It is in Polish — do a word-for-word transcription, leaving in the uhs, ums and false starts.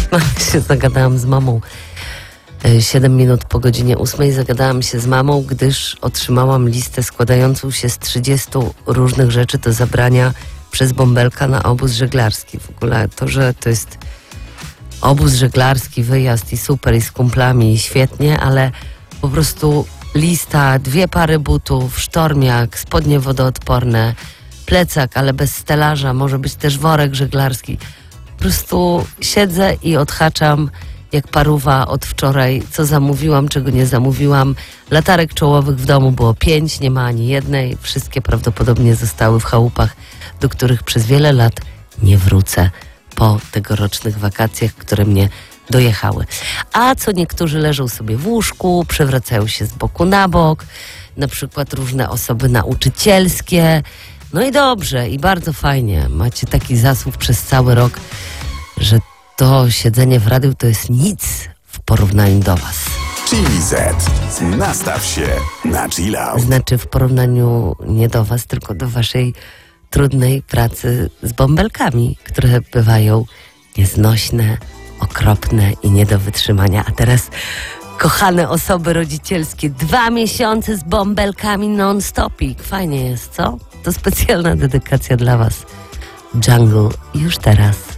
się zagadałam z mamą. Siedem minut po godzinie ósmej zagadałam się z mamą, gdyż otrzymałam listę składającą się z trzydziestu różnych rzeczy do zabrania przez bąbelka na obóz żeglarski. W ogóle to, że to jest obóz żeglarski, wyjazd i super, i z kumplami, i świetnie, ale po prostu lista, dwie pary butów, sztormiak, spodnie wodoodporne, plecak, ale bez stelaża, może być też worek żeglarski. Po prostu siedzę i odhaczam jak paruwa od wczoraj, co zamówiłam, czego nie zamówiłam. Latarek czołowych w domu było pięć, nie ma ani jednej. Wszystkie prawdopodobnie zostały w chałupach, do których przez wiele lat nie wrócę po tegorocznych wakacjach, które mnie dojechały. A co niektórzy leżą sobie w łóżku, przewracają się z boku na bok, na przykład różne osoby nauczycielskie. No i dobrze, i bardzo fajnie. Macie taki zasób przez cały rok, że to siedzenie w radiu to jest nic w porównaniu do was. Chili Z. Nastaw się na chill out. Znaczy w porównaniu nie do was, tylko do waszej trudnej pracy z bąbelkami, które bywają nieznośne, okropne i nie do wytrzymania. A teraz, kochane osoby rodzicielskie, dwa miesiące z bąbelkami non-stopik. Fajnie jest, co? To specjalna dedykacja dla was. Jungle już teraz.